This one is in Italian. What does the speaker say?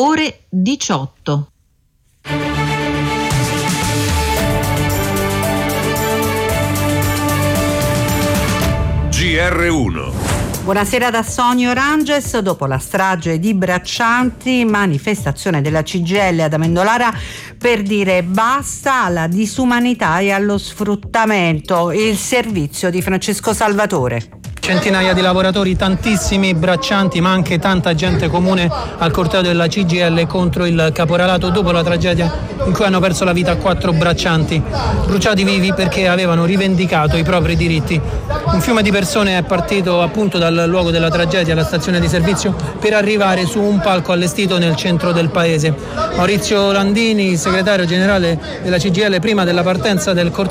ore 18. GR1. Buonasera da Sonio Ranges. Dopo la strage di Braccianti, manifestazione della CGIL ad Amendolara per dire basta alla disumanità e allo sfruttamento. Il servizio di Francesco Salvatore. Centinaia di lavoratori, tantissimi braccianti, ma anche tanta gente comune al corteo della CGIL contro il caporalato dopo la tragedia in cui hanno perso la vita 4 braccianti, bruciati vivi perché avevano rivendicato i propri diritti. Un fiume di persone è partito appunto dal luogo della tragedia, la stazione di servizio, per arrivare su un palco allestito nel centro del paese. Maurizio Landini, segretario generale della CGIL, prima della partenza del corteo,